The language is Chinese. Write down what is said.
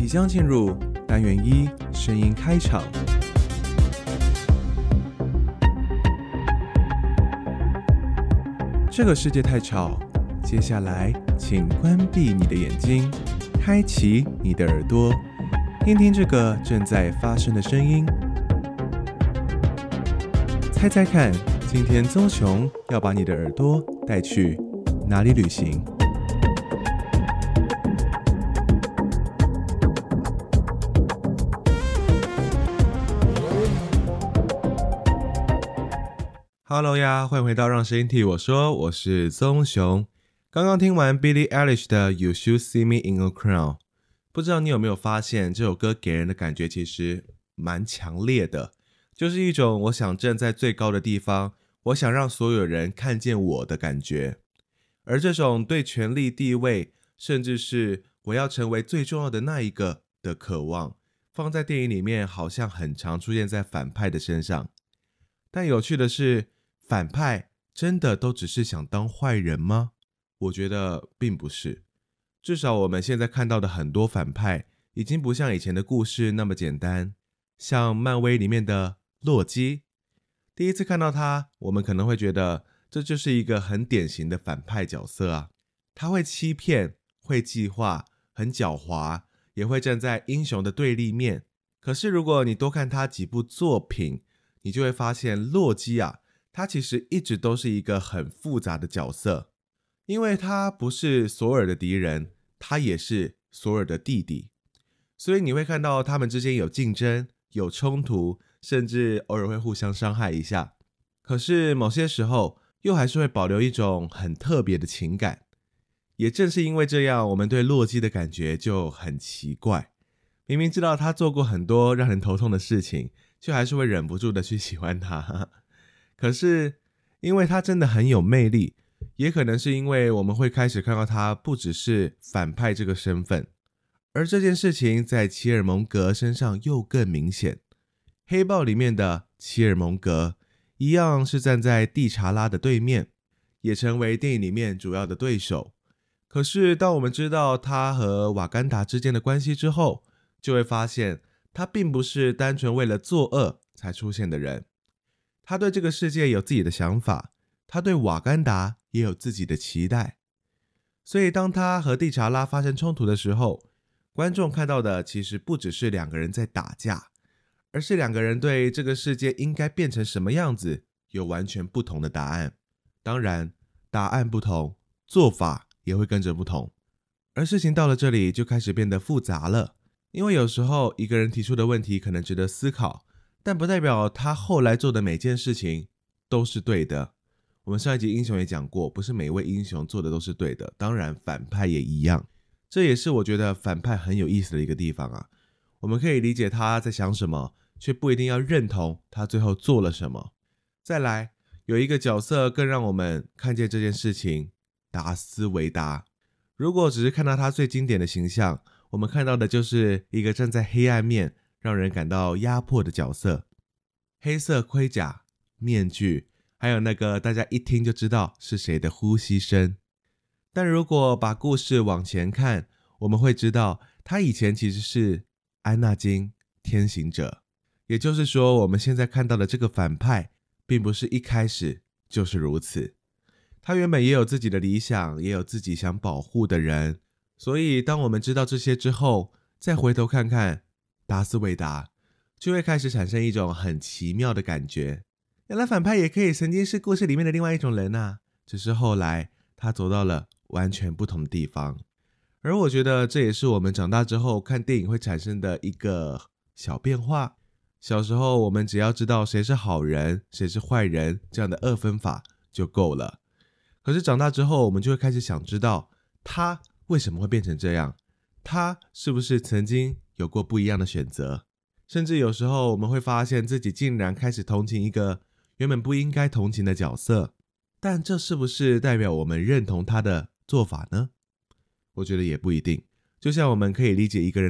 即将进入单元1声音开场。这个世界太吵，接下来请关闭你的眼睛，开启你的耳朵，听听这个正在发生的声音。猜猜看，今天棕熊要把你的耳朵带去哪里旅行？Hello 呀，欢迎回到让声音替我说，我是棕熊。刚刚听完 Billie Eilish 的 You Should See Me in a Crown， 不知道你有没有发现这首歌给人的感觉其实蛮强烈的，就是一种我想站在最高的地方，我想让所有人看见我的感觉。而这种对权力地位，甚至是我要成为最重要的那一个的渴望，放在电影里面好像很常出现在反派的身上。但有趣的是，反派真的都只是想当坏人吗？我觉得并不是。至少我们现在看到的很多反派已经不像以前的故事那么简单。像漫威里面的洛基，第一次看到他，我们可能会觉得这就是一个很典型的反派角色啊。他会欺骗，会计划，很狡猾，也会站在英雄的对立面。可是如果你多看他几部作品，你就会发现洛基啊，他其实一直都是一个很复杂的角色，因为他不是索尔的敌人，他也是索尔的弟弟，所以你会看到他们之间有竞争，有冲突，甚至偶尔会互相伤害一下。可是某些时候又还是会保留一种很特别的情感。也正是因为这样，我们对洛基的感觉就很奇怪。明明知道他做过很多让人头痛的事情，却还是会忍不住的去喜欢他。可是因为他真的很有魅力，也可能是因为我们会开始看到他不只是反派这个身份。而这件事情在齐尔蒙格身上又更明显。黑豹里面的齐尔蒙格一样是站在蒂查拉的对面，也成为电影里面主要的对手。可是当我们知道他和瓦干达之间的关系之后，就会发现他并不是单纯为了作恶才出现的人。他对这个世界有自己的想法，他对瓦干达也有自己的期待。所以当他和蒂查拉发生冲突的时候，观众看到的其实不只是两个人在打架，而是两个人对这个世界应该变成什么样子有完全不同的答案。当然，答案不同，做法也会跟着不同。而事情到了这里就开始变得复杂了，因为有时候一个人提出的问题可能值得思考，但不代表他后来做的每件事情都是对的。我们上一集英雄也讲过，不是每位英雄做的都是对的，当然反派也一样。这也是我觉得反派很有意思的一个地方啊。我们可以理解他在想什么，却不一定要认同他最后做了什么。再来，有一个角色更让我们看见这件事情，达斯维达。如果只是看到他最经典的形象，我们看到的就是一个站在黑暗面让人感到压迫的角色。黑色盔甲、面具，还有那个大家一听就知道是谁的呼吸声。但如果把故事往前看，我们会知道他以前其实是安纳金天行者。也就是说，我们现在看到的这个反派并不是一开始就是如此。他原本也有自己的理想，也有自己想保护的人。所以当我们知道这些之后，再回头看看达斯维达，就会开始产生一种很奇妙的感觉。原来反派也可以曾经是故事里面的另外一种人啊，只是后来他走到了完全不同的地方。而我觉得这也是我们长大之后看电影会产生的一个小变化。小时候我们只要知道谁是好人，谁是坏人，这样的二分法就够了。可是长大之后，我们就会开始想知道他为什么会变成这样，他是不是曾经有过不一样的选择。甚至有时候我们会发现自己竟然开始同情一个原本不应该同情的角色，但这是不是代表我们认同他的做法呢？我觉得也不一定。就像我们可以理解一个人